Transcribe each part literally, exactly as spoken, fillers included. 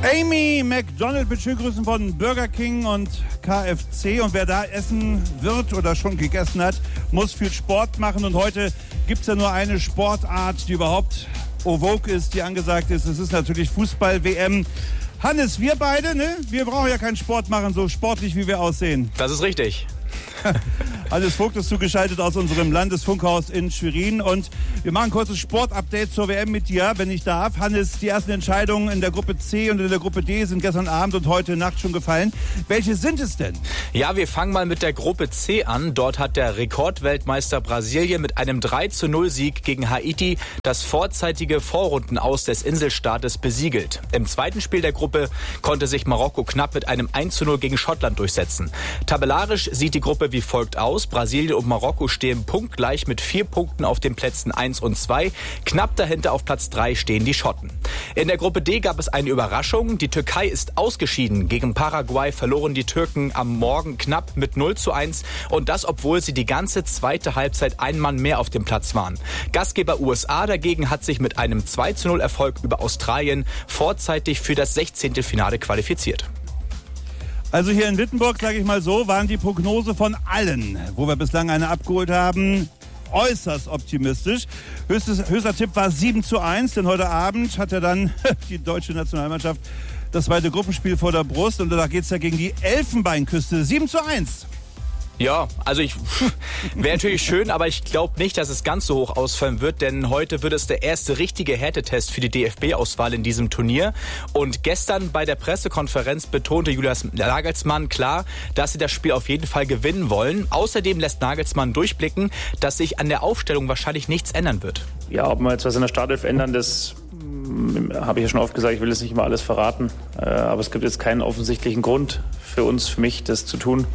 Amy McDonald mit Schöngrüßen von Burger King und K F C. Und wer da essen wird oder schon gegessen hat, muss viel Sport machen. Und heute gibt es ja nur eine Sportart, die überhaupt en vogue ist, die angesagt ist. Das ist natürlich Fußball-W M. Hannes, wir beide, ne? Wir brauchen ja keinen Sport machen, so sportlich wie wir aussehen. Das ist richtig. Hannes Vogt ist zugeschaltet aus unserem Landesfunkhaus in Schwerin und wir machen ein kurzes Sportupdate zur W M mit dir, wenn ich darf. Hannes, die ersten Entscheidungen in der Gruppe C und in der Gruppe D sind gestern Abend und heute Nacht schon gefallen. Welche sind es denn? Ja, wir fangen mal mit der Gruppe C an. Dort hat der Rekordweltmeister Brasilien mit einem drei zu null Sieg gegen Haiti das vorzeitige Vorrundenaus des Inselstaates besiegelt. Im zweiten Spiel der Gruppe konnte sich Marokko knapp mit einem eins zu null gegen Schottland durchsetzen. Tabellarisch sieht die Gruppe wie folgt aus. Brasilien und Marokko stehen punktgleich mit vier Punkten auf den Plätzen eins und zwei. Knapp dahinter auf Platz drei stehen die Schotten. In der Gruppe D gab es eine Überraschung. Die Türkei ist ausgeschieden. Gegen Paraguay verloren die Türken am Morgen knapp mit null zu eins. Und das, obwohl sie die ganze zweite Halbzeit ein Mann mehr auf dem Platz waren. Gastgeber U S A dagegen hat sich mit einem zwei zu null Erfolg über Australien vorzeitig für das sechzehnte Finale qualifiziert. Also hier in Wittenburg, sage ich mal so, waren die Prognose von allen, wo wir bislang eine abgeholt haben, äußerst optimistisch. Höchstes, höchster Tipp war sieben zu eins, denn heute Abend hat ja dann die deutsche Nationalmannschaft das zweite Gruppenspiel vor der Brust und da geht es ja gegen die Elfenbeinküste. sieben zu eins. Ja, also ich wäre natürlich schön, aber ich glaube nicht, dass es ganz so hoch ausfallen wird, denn heute wird es der erste richtige Härtetest für die D F B-Auswahl in diesem Turnier. Und gestern bei der Pressekonferenz betonte Julius Nagelsmann klar, dass sie das Spiel auf jeden Fall gewinnen wollen. Außerdem lässt Nagelsmann durchblicken, dass sich an der Aufstellung wahrscheinlich nichts ändern wird. Ja, ob wir jetzt was in der Startelf ändern, das habe ich ja schon oft gesagt, ich will jetzt nicht immer alles verraten. Aber es gibt jetzt keinen offensichtlichen Grund für uns, für mich, das zu tun.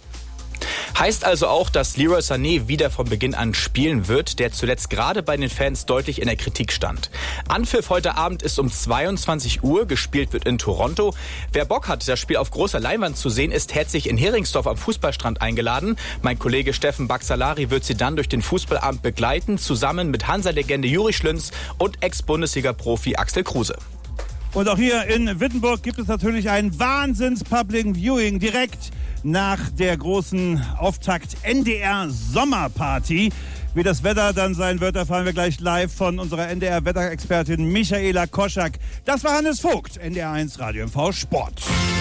Heißt also auch, dass Leroy Sané wieder von Beginn an spielen wird, der zuletzt gerade bei den Fans deutlich in der Kritik stand. Anpfiff heute Abend ist um zweiundzwanzig Uhr, gespielt wird in Toronto. Wer Bock hat, das Spiel auf großer Leinwand zu sehen, ist herzlich in Heringsdorf am Fußballstrand eingeladen. Mein Kollege Steffen Baxalari wird sie dann durch den Fußballabend begleiten, zusammen mit Hansa-Legende Juri Schlünz und Ex-Bundesliga-Profi Axel Kruse. Und auch hier in Wittenburg gibt es natürlich ein Wahnsinns-Public Viewing direkt nach der großen Auftakt-N D R-Sommerparty. Wie das Wetter dann sein wird, erfahren wir gleich live von unserer N D R-Wetterexpertin Michaela Koschak. Das war Hannes Vogt, N D R eins Radio M V Sport.